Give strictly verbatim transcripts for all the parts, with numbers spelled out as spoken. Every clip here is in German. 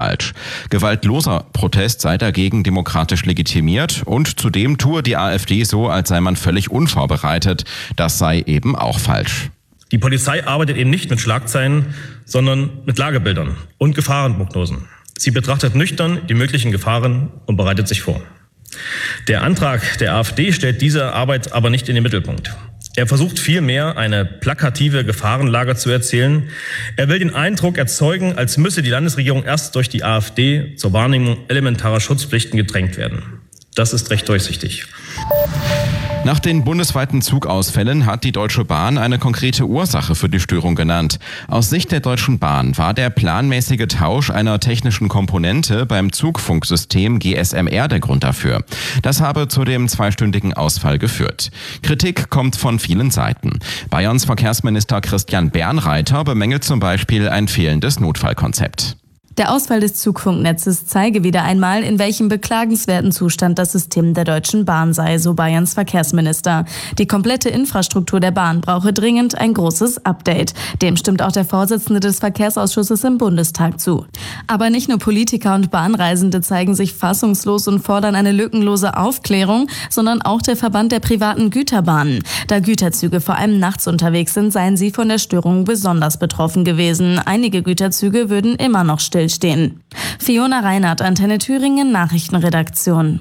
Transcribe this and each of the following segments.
falsch. Gewaltloser Protest sei dagegen demokratisch legitimiert und zudem tue die AfD so, als sei man völlig unvorbereitet. Das sei eben auch falsch. Die Polizei arbeitet eben nicht mit Schlagzeilen, sondern mit Lagebildern und Gefahrenprognosen. Sie betrachtet nüchtern die möglichen Gefahren und bereitet sich vor. Der Antrag der AfD stellt diese Arbeit aber nicht in den Mittelpunkt. Er versucht vielmehr, eine plakative Gefahrenlage zu erzählen. Er will den Eindruck erzeugen, als müsse die Landesregierung erst durch die AfD zur Wahrnehmung elementarer Schutzpflichten gedrängt werden. Das ist recht durchsichtig. Nach den bundesweiten Zugausfällen hat die Deutsche Bahn eine konkrete Ursache für die Störung genannt. Aus Sicht der Deutschen Bahn war der planmäßige Tausch einer technischen Komponente beim Zugfunksystem G S M R der Grund dafür. Das habe zu dem zweistündigen Ausfall geführt. Kritik kommt von vielen Seiten. Bayerns Verkehrsminister Christian Bernreiter bemängelt zum Beispiel ein fehlendes Notfallkonzept. Der Ausfall des Zugfunknetzes zeige wieder einmal, in welchem beklagenswerten Zustand das System der Deutschen Bahn sei, so Bayerns Verkehrsminister. Die komplette Infrastruktur der Bahn brauche dringend ein großes Update. Dem stimmt auch der Vorsitzende des Verkehrsausschusses im Bundestag zu. Aber nicht nur Politiker und Bahnreisende zeigen sich fassungslos und fordern eine lückenlose Aufklärung, sondern auch der Verband der privaten Güterbahnen. Da Güterzüge vor allem nachts unterwegs sind, seien sie von der Störung besonders betroffen gewesen. Einige Güterzüge würden immer noch still stehen. Fiona Reinhardt, Antenne Thüringen, Nachrichtenredaktion.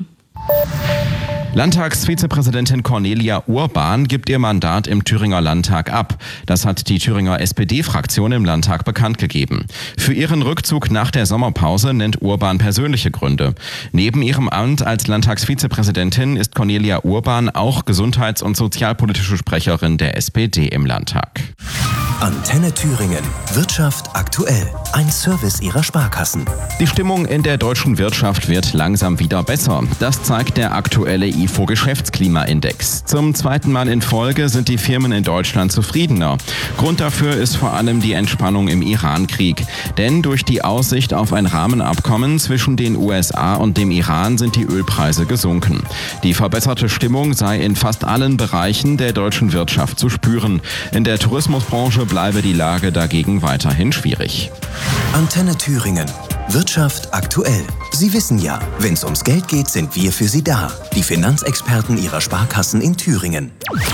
Landtagsvizepräsidentin Cornelia Urban gibt ihr Mandat im Thüringer Landtag ab. Das hat die Thüringer S P D-Fraktion im Landtag bekannt gegeben. Für ihren Rückzug nach der Sommerpause nennt Urban persönliche Gründe. Neben ihrem Amt als Landtagsvizepräsidentin ist Cornelia Urban auch gesundheits- und sozialpolitische Sprecherin der S P D im Landtag. Antenne Thüringen. Wirtschaft aktuell. Ein Service ihrer Sparkassen. Die Stimmung in der deutschen Wirtschaft wird langsam wieder besser. Das zeigt der aktuelle I F O-Geschäftsklimaindex. Zum zweiten Mal in Folge sind die Firmen in Deutschland zufriedener. Grund dafür ist vor allem die Entspannung im Iran-Krieg. Denn durch die Aussicht auf ein Rahmenabkommen zwischen den U S A und dem Iran sind die Ölpreise gesunken. Die verbesserte Stimmung sei in fast allen Bereichen der deutschen Wirtschaft zu spüren. In der Tourismusbranche bleibe die Lage dagegen weiterhin schwierig. Antenne Thüringen. Wirtschaft aktuell. Sie wissen ja, wenn es ums Geld geht, sind wir für Sie da. Die Finanzexperten Ihrer Sparkassen in Thüringen.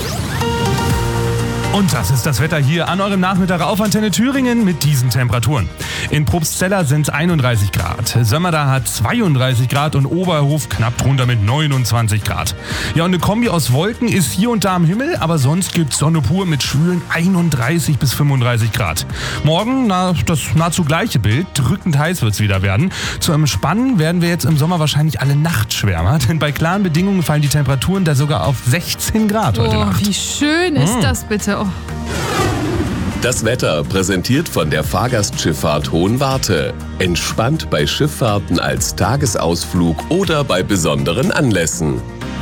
Und das ist das Wetter hier an eurem Nachmittag auf Antenne Thüringen mit diesen Temperaturen. In Probstzella sind es einunddreißig Grad, Sömmerda hat zweiunddreißig Grad und Oberhof knapp drunter mit neunundzwanzig Grad. Ja, und eine Kombi aus Wolken ist hier und da am Himmel, aber sonst gibt's Sonne pur mit schwülen einunddreißig bis fünfunddreißig Grad. Morgen, na, das nahezu gleiche Bild, drückend heiß wird's wieder werden. Zu Entspannen werden wir jetzt im Sommer wahrscheinlich alle Nachtschwärmer, denn bei klaren Bedingungen fallen die Temperaturen da sogar auf sechzehn Grad heute oh, Nacht. Wie schön ist mmh. das bitte. Oh. Das Wetter präsentiert von der Fahrgastschifffahrt Hohenwarte. Entspannt bei Schifffahrten als Tagesausflug oder bei besonderen Anlässen.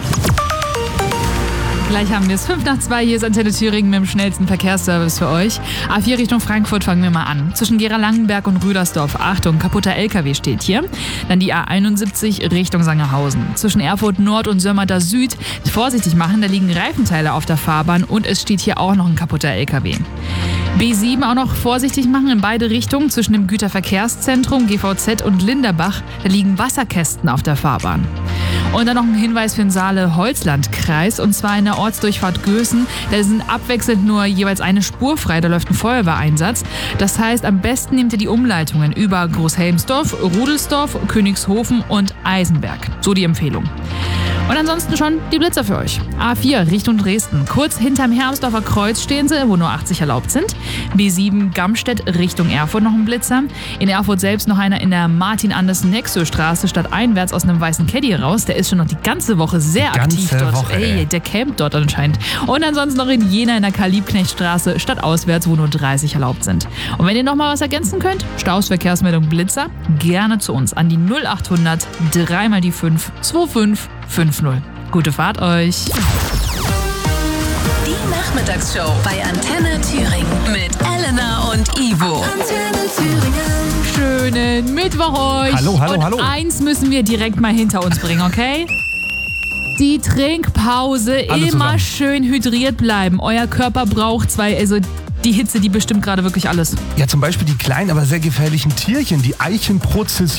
Gleich haben wir es. fünf nach zwei, hier ist Antenne Thüringen mit dem schnellsten Verkehrsservice für euch. A vier Richtung Frankfurt fangen wir mal an. Zwischen Gera-Langenberg und Rüdersdorf. Achtung, kaputter L K W steht hier. Dann die A einundsiebzig Richtung Sangerhausen. Zwischen Erfurt Nord und Sömmerda Süd. Vorsichtig machen, da liegen Reifenteile auf der Fahrbahn und es steht hier auch noch ein kaputter L K W. B sieben auch noch vorsichtig machen in beide Richtungen. Zwischen dem Güterverkehrszentrum G V Z und Linderbach. Da liegen Wasserkästen auf der Fahrbahn. Und dann noch ein Hinweis für den Saale-Holzland-Kreis, und zwar in der Ortsdurchfahrt Gößen. Da sind abwechselnd nur jeweils eine Spur frei, da läuft ein Feuerwehreinsatz. Das heißt, am besten nehmt ihr die Umleitungen über Großhelmsdorf, Rudelsdorf, Königshofen und Eisenberg. So die Empfehlung. Und ansonsten schon die Blitzer für euch. A vier Richtung Dresden. Kurz hinterm Hermsdorfer Kreuz stehen sie, wo nur achtzig erlaubt sind. B sieben Gamstedt Richtung Erfurt noch ein Blitzer. In Erfurt selbst noch einer in der Martin-Anders-Nexö-Straße stadteinwärts aus einem weißen Caddy raus. Der ist schon noch die ganze Woche sehr die aktiv ganze dort. Woche, Ey, der campt dort anscheinend. Und ansonsten noch in Jena in der Karl-Liebknecht-Straße stadtauswärts, wo nur dreißig erlaubt sind. Und wenn ihr noch mal was ergänzen könnt, Staus, Verkehrsmeldung, Blitzer, gerne zu uns an die null achthundert drei mal die fünf zwei fünf fünf null. Gute Fahrt euch! Die Nachmittagsshow bei Antenne Thüringen mit Elena und Ivo. Antenne Thüringen. Schönen Mittwoch euch! Hallo, hallo, und hallo. eins müssen wir direkt mal hinter uns bringen, okay? Die Trinkpause. Alle Immer zusammen. schön hydriert bleiben. Euer Körper braucht zwei, also die Hitze, die bestimmt gerade wirklich alles. Ja, zum Beispiel die kleinen, aber sehr gefährlichen Tierchen, die Eichenprozession.